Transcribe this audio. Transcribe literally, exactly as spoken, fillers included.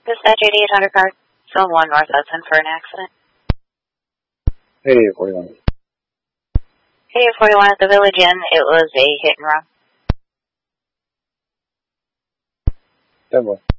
Dispatch eighty-eight hundred car, zone one North Hudson for an accident. eighty-eight forty-one. eighty-eight forty-one at the Village Inn, it was a hit and run. ten one.